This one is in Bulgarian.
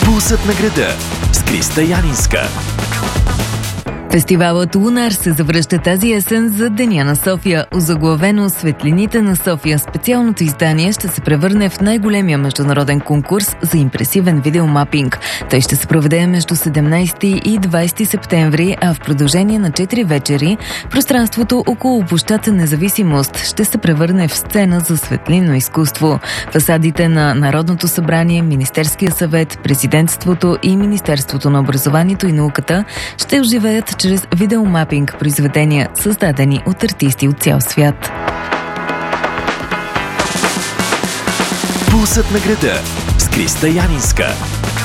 Пулсът на града с Криста Янинска. Фестивалът Лунар се завръща тази есен за Деня на София. Озаглавено "Светлините на София", специалното издание ще се превърне в най-големия международен конкурс за импресивен видеомапинг. Той ще се проведе между 17 и 20 септември, а в продължение на 4 вечери пространството около площадта Независимост ще се превърне в сцена за светлинно изкуство. Фасадите на Народното събрание, Министерския съвет, Президентството и Министерството на образованието и науката ще оживеят чрез видеомапинг произведения, създадени от артисти от цял свят. Пулсът на града с Криста Янинска.